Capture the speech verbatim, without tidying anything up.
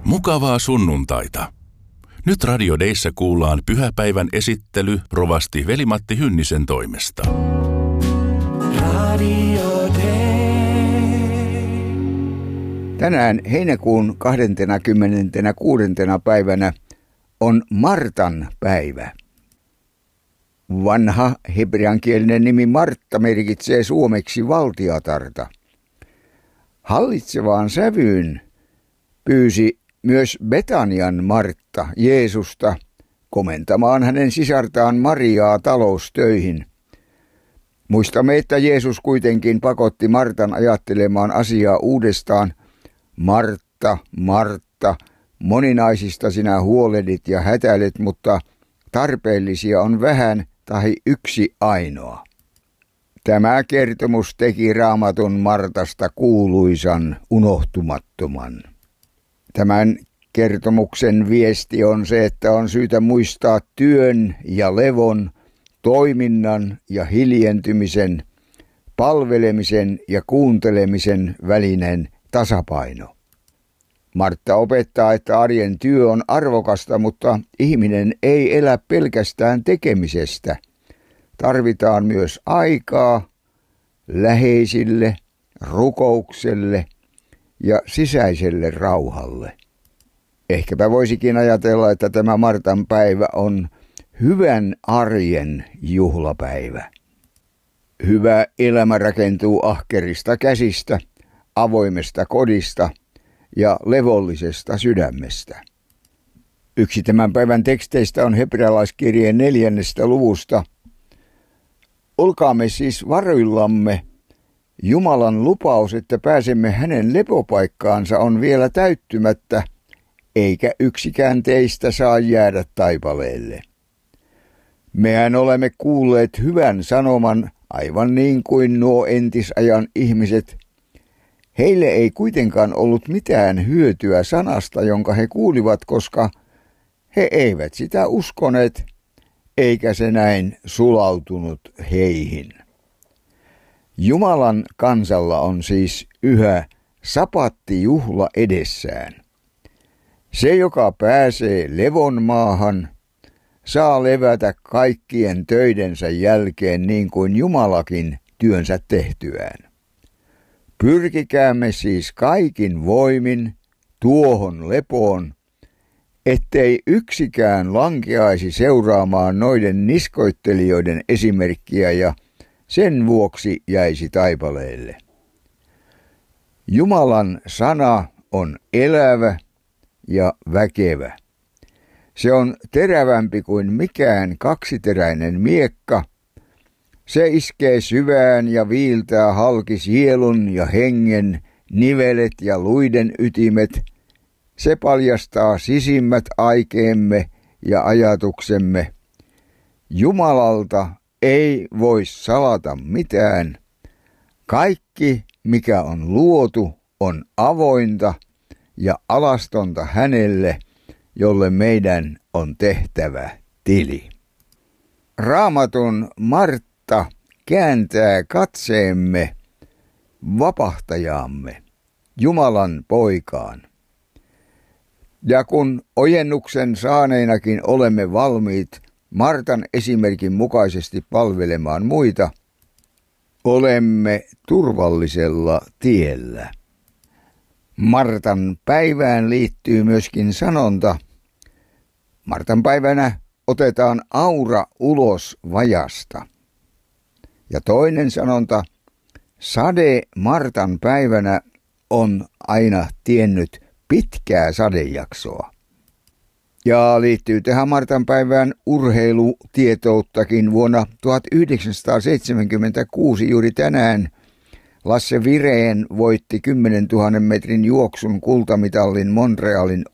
Mukavaa sunnuntaita. Nyt Radio Deissä kuullaan pyhäpäivän esittely rovasti Veli-Matti Hynnisen toimesta. Radio Dei. Tänään heinäkuun kahdeskymmeneskuudes päivänä on Martan päivä. Vanha hebreankielinen nimi Martta merkitsee suomeksi valtiatarta. Hallitsevaan sävyyn pyysi myös Betanian Martta Jeesusta komentamaan hänen sisartaan Mariaa taloustöihin. Muistamme, että Jeesus kuitenkin pakotti Martan ajattelemaan asiaa uudestaan. Martta, Martta, moninaisista sinä huolehdit ja hätäilet, mutta tarpeellisia on vähän tai yksi ainoa. Tämä kertomus teki Raamatun Martasta kuuluisan unohtumattoman. Tämän kertomuksen viesti on se, että on syytä muistaa työn ja levon, toiminnan ja hiljentymisen, palvelemisen ja kuuntelemisen välinen tasapaino. Martta opettaa, että arjen työ on arvokasta, mutta ihminen ei elä pelkästään tekemisestä. Tarvitaan myös aikaa läheisille, rukoukselle ja sisäiselle rauhalle. Ehkäpä voisikin ajatella, että tämä Martan päivä on hyvän arjen juhlapäivä. Hyvä elämä rakentuu ahkerista käsistä, avoimesta kodista ja levollisesta sydämestä. Yksi tämän päivän teksteistä on hebrealaiskirjeen neljännestä luvusta. Olkaamme siis varuillamme. Jumalan lupaus, että pääsemme hänen lepopaikkaansa, on vielä täyttymättä, eikä yksikään teistä saa jäädä taipaleelle. Mehän olemme kuulleet hyvän sanoman, aivan niin kuin nuo entisajan ihmiset. Heille ei kuitenkaan ollut mitään hyötyä sanasta, jonka he kuulivat, koska he eivät sitä uskoneet, eikä se näin sulautunut heihin. Jumalan kansalla on siis yhä sapattijuhla edessään. Se, joka pääsee levon maahan, saa levätä kaikkien töidensä jälkeen niin kuin Jumalakin työnsä tehtyään. Pyrkikäämme siis kaikin voimin tuohon lepoon, ettei yksikään lankeaisi seuraamaan noiden niskoittelijoiden esimerkkiä ja sen vuoksi jäisi taipaleelle. Jumalan sana on elävä ja väkevä. Se on terävämpi kuin mikään kaksiteräinen miekka. Se iskee syvään ja viiltää halki sielun ja hengen, nivelet ja luiden ytimet. Se paljastaa sisimmät aikeemme ja ajatuksemme. Jumalalta ei voi salata mitään. Kaikki, mikä on luotu, on avointa ja alastonta hänelle, jolle meidän on tehtävä tili. Raamatun Martta kääntää katseemme vapahtajaamme, Jumalan poikaan. Ja kun ojennuksen saaneinakin olemme valmiit Martan esimerkin mukaisesti palvelemaan muita, olemme turvallisella tiellä. Martan päivään liittyy myöskin sanonta. Martan päivänä otetaan aura ulos vajasta. Ja toinen sanonta, sade Martan päivänä on aina tiennyt pitkää sadejaksoa. Ja liittyy tähän Martan päivään urheilutietouttakin. Vuonna tuhatyhdeksänsataaseitsemänkymmentäkuusi juuri tänään Lasse Vireen voitti kymmenentuhannen metrin juoksun kultamitallin Montrealin